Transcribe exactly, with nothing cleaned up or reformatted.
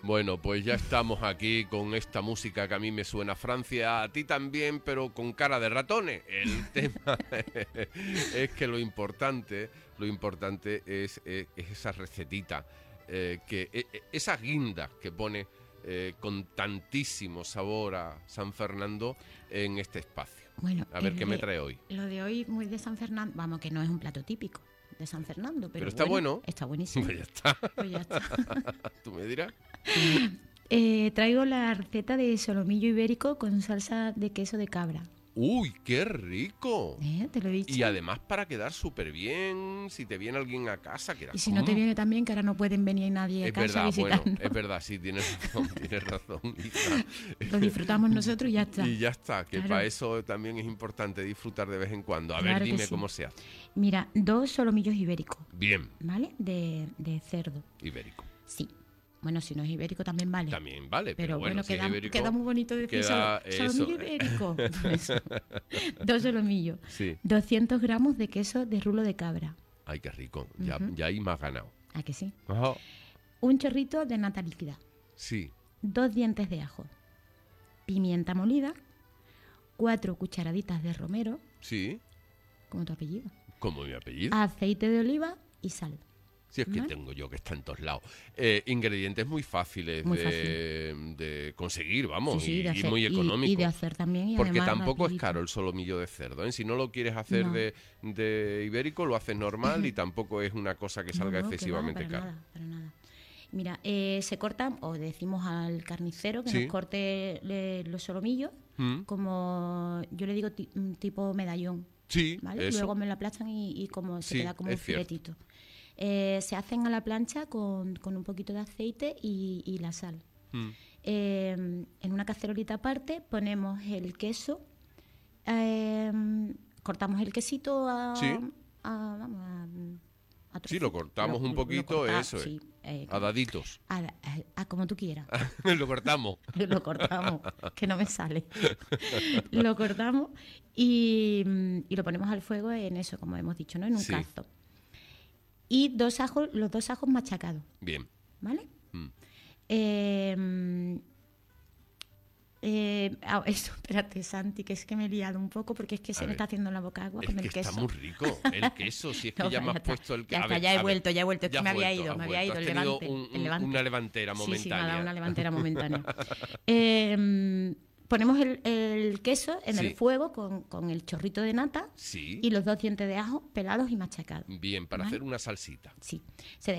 Bueno, pues ya estamos aquí con esta música que a mí me suena a Francia, a ti también, pero con cara de ratones. El tema es que lo importante, lo importante es, es, es esa recetita, eh, que eh, esa guinda que pone eh, con tantísimo sabor a San Fernando en este espacio. Bueno, a ver qué de, me trae hoy. Lo de hoy muy de San Fernando, vamos, que no es un plato típico de San Fernando, pero, pero está bueno, bueno. Está buenísimo. Pues ya está. Pues ya está. Tú me dirás. Eh, traigo la receta de solomillo ibérico con salsa de queso de cabra. ¡Uy, qué rico! ¿Eh? Te lo he dicho. Y además para quedar súper bien, si te viene alguien a casa, quedas Y si no te viene también, que ahora no pueden venir nadie a es casa verdad, a visitarnos. bueno, es verdad, sí, tienes razón, tienes razón. Hija. Lo disfrutamos nosotros y ya está. Y ya está, que Claro. para eso también es importante disfrutar de vez en cuando. A Claro ver, que dime sí. cómo se hace. Mira, dos solomillos ibéricos, Bien, ¿vale? De, de cerdo. ibérico. Sí. Bueno, si no es ibérico también vale. También vale, pero, Pero bueno, bueno, si queda, es ibérico, queda muy bonito decir queda solo- solomillo eso. ibérico. Eso. Dos solomillos. Sí. doscientos gramos de queso de rulo de cabra. Ay, qué rico, ya, Ujú. ya ahí me has ganado. ¿A que sí? Ajá. Un chorrito de nata líquida. Sí, Dos dientes de ajo. Pimienta molida. Cuatro cucharaditas de romero, sí, como tu apellido. como mi apellido. Aceite de oliva y sal. Si es que ¿Vale? tengo yo que está en todos lados. Eh, ingredientes muy fáciles Muy de, de conseguir, vamos, Sí, sí, y, de y hacer- muy y- económicos. y de hacer también, y Porque además tampoco es rapidito. caro el solomillo de cerdo, ¿eh? Si no lo quieres hacer No. de, de ibérico, lo haces normal y tampoco es una cosa que salga No, no, que excesivamente va, para cara. nada, para nada. Mira, eh, se cortan, o decimos al carnicero que Sí. nos corte le- los solomillos, Mm. como yo le digo ti- un tipo medallón, Sí, ¿vale? eso. Luego me lo aplastan y, y como se Sí, queda como es un cierto. filetito. Eh, se hacen a la plancha con, con un poquito de aceite y, y la sal. Mm. Eh, en una cacerolita aparte ponemos el queso, eh, cortamos el quesito a, Sí. a- vamos, a- a Sí, lo trocitos. cortamos Lo- un lo poquito, corta- eso es. sí, eh, A daditos. a, a- a como tú quieras. Lo cortamos. Lo cortamos, que no me sale. Lo cortamos y, mm, y lo ponemos al fuego en eso, como hemos dicho, ¿no? En un Sí. cazo. Y dos ajos, los dos ajos machacados, Bien. ¿vale? Mm. Eh, mm, eh, ah, eso, espérate, Santi, que es que me he liado un poco porque es que A se me ver. está haciendo la boca agua Es con que el queso. está muy rico el queso, si es que No, ya me ya has está, puesto el ya a está, ver, ya he a ver, vuelto, ya he vuelto, es que has me había vuelto, ido, has me había vuelto. ido, el Has tenido levante, un- el un- levante. una levantera Sí, sí, me ha momentánea. dado una levantera momentánea. Eh, ponemos el, el queso en Sí. el fuego con, con el chorrito de nata Sí. y los dos dientes de ajo pelados y machacados. Bien, para ¿Vale? hacer una salsita. Sí, se